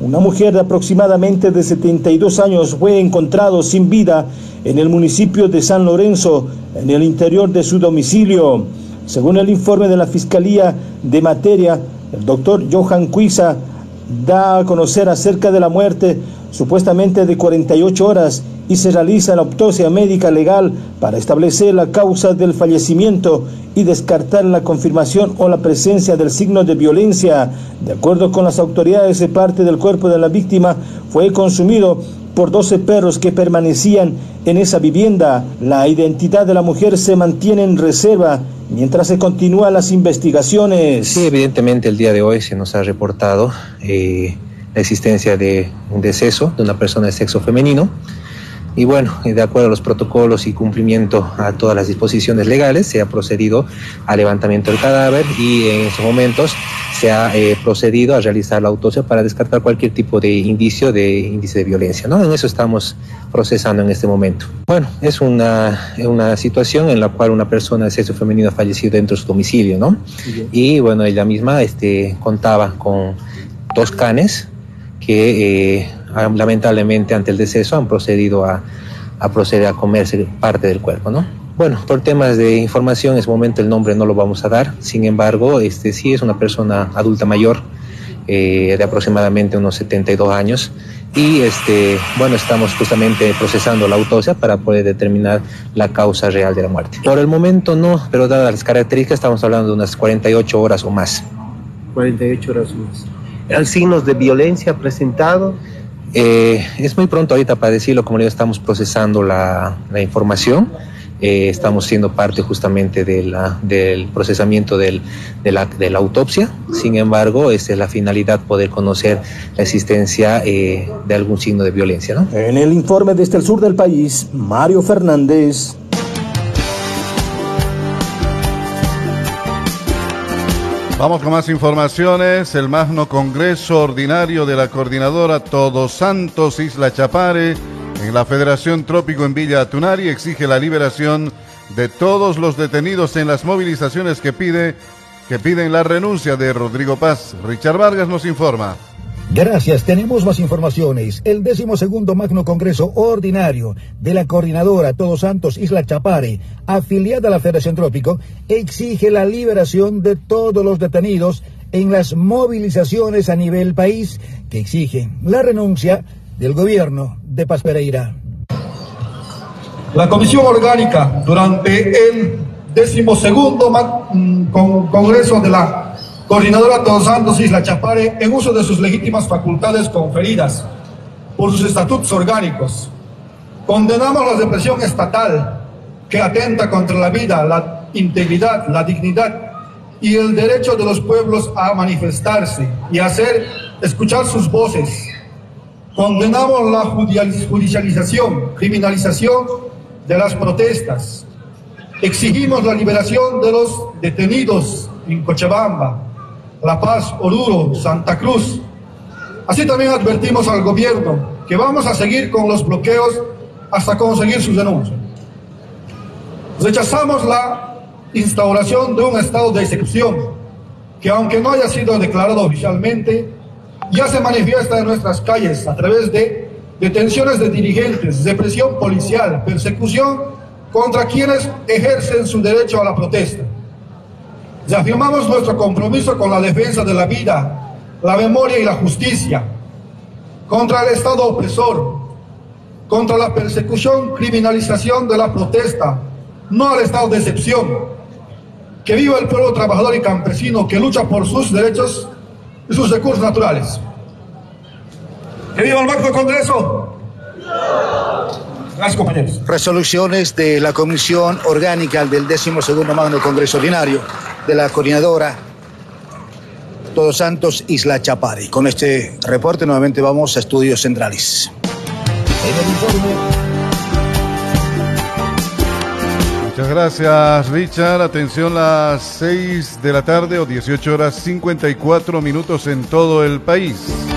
una mujer de aproximadamente de 72 años fue encontrado sin vida en el municipio de San Lorenzo, en el interior de su domicilio. Según el informe de la Fiscalía de Materia, el doctor Johan Cuisa da a conocer acerca de la muerte supuestamente de 48 horas y se realiza la autopsia médica legal para establecer la causa del fallecimiento y descartar la confirmación o la presencia del signo de violencia. De acuerdo con las autoridades, parte del cuerpo de la víctima fue consumido por 12 perros que permanecían en esa vivienda. La identidad de la mujer se mantiene en reserva mientras se continúan las investigaciones. Sí, evidentemente el día de hoy se nos ha reportado la existencia de un deceso de una persona de sexo femenino. Y bueno, de acuerdo a los protocolos y cumplimiento a todas las disposiciones legales, se ha procedido al levantamiento del cadáver y en estos momentos se ha procedido a realizar la autopsia para descartar cualquier tipo de índice de violencia, ¿no? En eso estamos procesando en este momento. Bueno, es una situación en la cual una persona de sexo femenino ha fallecido dentro de su domicilio, ¿no? Y bueno, ella misma contaba con 2 canes que lamentablemente ante el deceso han procedido a comerse parte del cuerpo, ¿no? Bueno, por temas de información, en este momento el nombre no lo vamos a dar, sin embargo, sí es una persona adulta mayor, de aproximadamente unos 72 años, y bueno, estamos justamente procesando la autopsia para poder determinar la causa real de la muerte. Por el momento no, pero dadas las características estamos hablando de unas 48 horas o más. 48 horas o más. ¿Hay signos de violencia presentado? Es muy pronto ahorita para decirlo, como le digo, estamos procesando la información, estamos siendo parte justamente del procesamiento de la autopsia. Sin embargo, es la finalidad poder conocer la existencia de algún signo de violencia, ¿no? En el informe desde el sur del país, Mario Fernández. Vamos con más informaciones. El magno congreso ordinario de la coordinadora Todos Santos Isla Chapare en la Federación Trópico en Villa Tunari exige la liberación de todos los detenidos en las movilizaciones que piden la renuncia de Rodrigo Paz. Richard Vargas nos informa. Gracias, tenemos más informaciones. El 12º Magno Congreso Ordinario de la Coordinadora Todos Santos Isla Chapare, afiliada a la Federación Trópico, exige la liberación de todos los detenidos en las movilizaciones a nivel país que exigen la renuncia del gobierno de Paz Pereira. La Comisión Orgánica, durante el 12º Congreso de la Coordinadora Todos Santos Isla Chapare, en uso de sus legítimas facultades conferidas por sus estatutos orgánicos, condenamos la represión estatal que atenta contra la vida, la integridad, la dignidad y el derecho de los pueblos a manifestarse y hacer escuchar sus voces. Condenamos la judicialización, criminalización de las protestas. Exigimos la liberación de los detenidos en Cochabamba, La Paz, Oruro, Santa Cruz. Así también advertimos al gobierno que vamos a seguir con los bloqueos hasta conseguir sus denuncias. Rechazamos la instauración de un estado de excepción que, aunque no haya sido declarado oficialmente, ya se manifiesta en nuestras calles a través de detenciones de dirigentes, represión policial, persecución contra quienes ejercen su derecho a la protesta. Reafirmamos nuestro compromiso con la defensa de la vida, la memoria y la justicia, contra el Estado opresor, contra la persecución, criminalización de la protesta, no al estado de excepción. Que viva el pueblo trabajador y campesino que lucha por sus derechos y sus recursos naturales. ¡Que viva el Magno Congreso! Gracias, compañeros. Resoluciones de la Comisión Orgánica del 12º Magno Congreso Ordinario de la Coordinadora Todos Santos Isla Chapare. Con este reporte nuevamente vamos a Estudios Centrales. En el informe. Muchas gracias, Richard. Atención, las 6 de la tarde o 18 horas 54 minutos en todo el país.